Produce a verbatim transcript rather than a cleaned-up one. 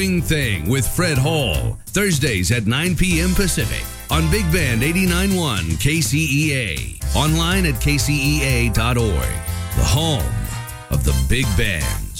Thing with Fred Hall, Thursdays at nine p.m. Pacific on Big Band eighty-nine point one K C E A. Online at K C E A dot org. The home of the Big Band.